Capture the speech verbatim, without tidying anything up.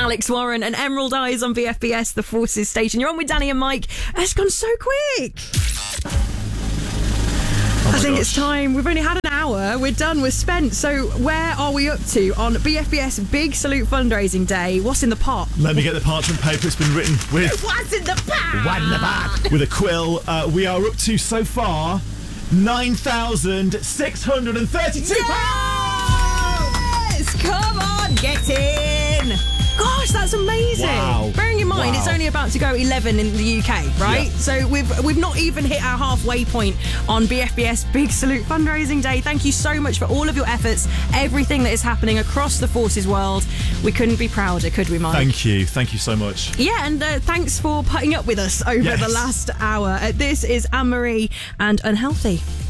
Alex Warren and Emerald Eyes on B F B S, the Forces station. You're on with Danny and Mike. It's gone so quick. Oh I think gosh. it's time. We've only had an hour. We're done. We're spent. So where are we up to on B F B S Big Salute Fundraising Day? What's in the pot? Let me get the parchment paper. It's been written with What's in the pot? What in the pot? With a quill. Uh, we are up to so far nine thousand six hundred thirty-two pounds. Yes! Come on, get in! Gosh, that's amazing. Wow. Bearing in mind, Wow. it's only about to go eleven in the U K, right? Yeah. So we've we've not even hit our halfway point on B F B S Big Salute Fundraising Day. Thank you so much for all of your efforts, everything that is happening across the Forces world. We couldn't be prouder, could we, Mike? Thank you. Thank you so much. Yeah, and uh, thanks for putting up with us over Yes. the last hour. Uh, this is Anne-Marie and Unhealthy.